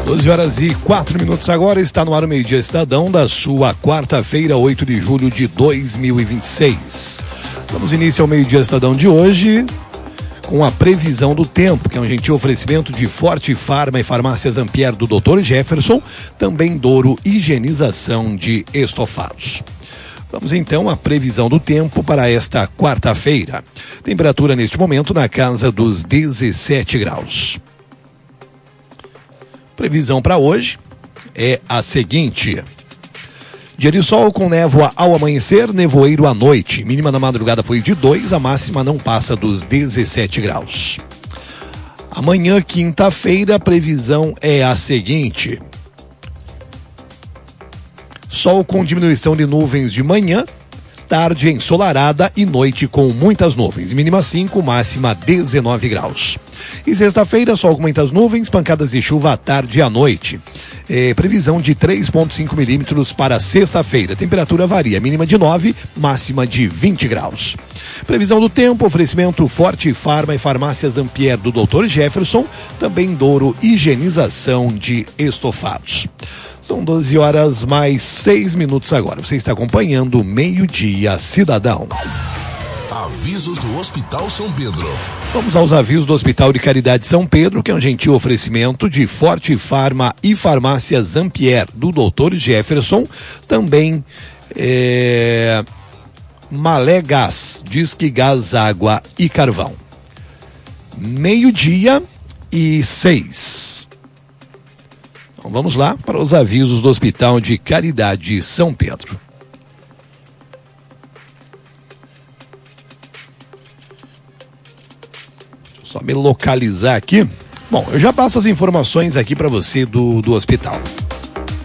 12h04 agora, está no ar o Meio-Dia Cidadão da sua quarta-feira, 8 de julho de 2026. Damos início ao Meio-Dia Cidadão de hoje com a previsão do tempo, que é um gentil oferecimento de Forte Farma e Farmácias Ampere do Dr. Jefferson, também Douro Higienização de Estofados. Vamos então à previsão do tempo para esta quarta-feira. Temperatura neste momento na casa dos 17 graus. Previsão para hoje é a seguinte: dia de sol com névoa ao amanhecer, nevoeiro à noite. Mínima na madrugada foi de 2, a máxima não passa dos 17 graus. Amanhã, quinta-feira, a previsão é a seguinte: sol com diminuição de nuvens de manhã, tarde ensolarada e noite com muitas nuvens. Mínima 5, máxima 19 graus. E sexta-feira, sol com muitas nuvens, pancadas de chuva à tarde e à noite. Previsão de 3,5 milímetros para sexta-feira. Temperatura varia, mínima de 9, máxima de 20 graus. Previsão do tempo, oferecimento Forte Farma e Farmácias Ampere do Dr. Jefferson, também Douro Higienização de Estofados. São 12h mais 6 agora. Você está acompanhando o Meio-Dia Cidadão. Avisos do Hospital São Pedro. Vamos aos avisos do Hospital de Caridade São Pedro, que é um gentil oferecimento de Forte Farma e Farmácias Ampere do Dr. Jefferson, também Malé Gás, Disque Gás, Água e Carvão. 12h06. Então vamos lá para os avisos do Hospital de Caridade São Pedro. Só me localizar aqui. Bom, eu já passo as informações aqui para você do hospital.